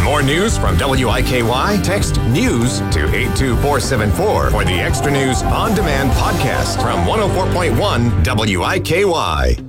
more news from WIKY, text NEWS to 82474 for the Extra News On Demand podcast from 104.1 WIKY.